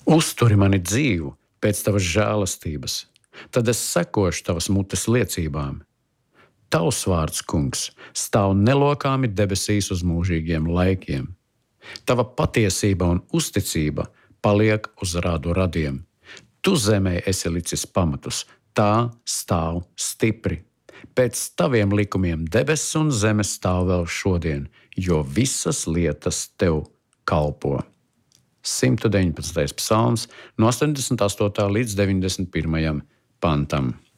Uzturi mani dzīvu pēc tavas žēlastības, tad es sekošu tavas mutes liecībām. Tavs vārds, kungs, stāv nelokāmi debesīs uz mūžīgiem laikiem. Tava patiesība un uzticība paliek uz radu radiem. Tu zemē esi licis pamatus, tā stāv stipri. Pēc taviem likumiem debesis un zeme stāv vēl šodien, jo visas lietas tev kalpo. 119. psalms no 88. līdz 91. pantam.